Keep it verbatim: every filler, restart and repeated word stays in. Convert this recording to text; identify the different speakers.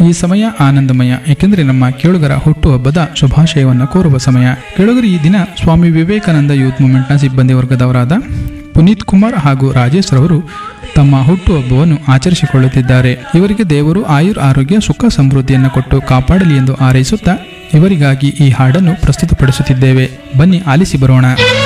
Speaker 1: ಈ ಸಮಯ ಆನಂದಮಯ, ಏಕೆಂದರೆ ನಮ್ಮ ಕೇಳುಗರ ಹುಟ್ಟುಹಬ್ಬದ ಶುಭಾಶಯವನ್ನು ಕೋರುವ ಸಮಯ. ಕೇಳುಗರು, ಈ ದಿನ ಸ್ವಾಮಿ ವಿವೇಕಾನಂದ ಯೂತ್ ಮೂವ್ಮೆಂಟ್ನ ಸಿಬ್ಬಂದಿ ವರ್ಗದವರಾದ ಪುನೀತ್ ಕುಮಾರ್ ಹಾಗೂ ರಾಜೇಶ್ ರವರು ತಮ್ಮ ಹುಟ್ಟುಹಬ್ಬವನ್ನು ಆಚರಿಸಿಕೊಳ್ಳುತ್ತಿದ್ದಾರೆ. ಇವರಿಗೆ ದೇವರು ಆಯುರ್ ಆರೋಗ್ಯ ಸುಖ ಸಮೃದ್ಧಿಯನ್ನು ಕೊಟ್ಟು ಕಾಪಾಡಲಿ ಎಂದು ಹಾರೈಸುತ್ತಾ ಇವರಿಗಾಗಿ ಈ ಹಾಡನ್ನು ಪ್ರಸ್ತುತಪಡಿಸುತ್ತಿದ್ದೇವೆ. ಬನ್ನಿ ಆಲಿಸಿ ಬರೋಣ.